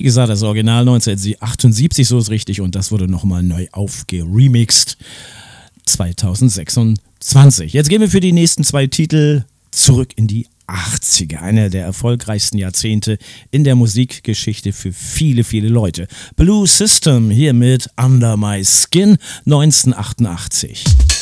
Wie gesagt, das Original 1978, so ist richtig, und das wurde nochmal neu aufgeremixed 2026. Jetzt gehen wir für die nächsten 2 Titel zurück in die 80er, einer der erfolgreichsten Jahrzehnte in der Musikgeschichte für viele, viele Leute. Blue System hier mit Under My Skin 1988.